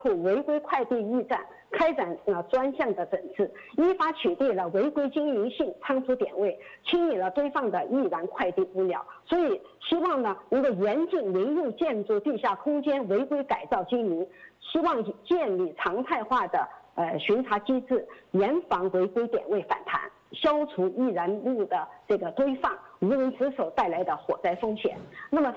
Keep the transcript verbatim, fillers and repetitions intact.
违规快递驿站开展了专项的整治，依法取缔了违规经营性仓储点位，清理了堆放的易燃快递物料。所以希望呢能够严禁民用建筑地下空间违规改造经营，希望建立常态化的呃巡查机制，严防违规点位反弹，消除易燃物的这个堆放、无人值守带来的火灾风险。那么